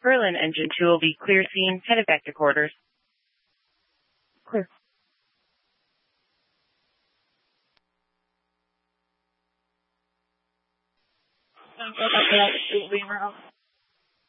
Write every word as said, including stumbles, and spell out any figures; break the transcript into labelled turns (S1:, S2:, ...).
S1: Berlin Engine two will be clear scene, headed back to quarters.
S2: Clear.
S3: Don't go back to that street we were on.